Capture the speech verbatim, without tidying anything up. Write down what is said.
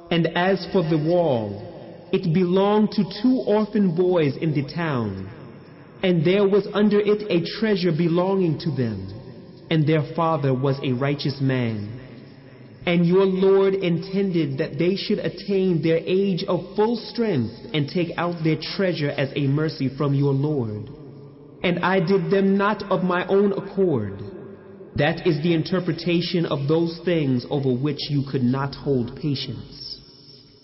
And as for the wall, it belonged to two orphan boys in the town, and there was under it a treasure belonging to them, and their father was a righteous man. And your Lord intended that they should attain their age of full strength and take out their treasure as a mercy from your Lord. And I did them not of my own accord. That is the interpretation of those things over which you could not hold patience.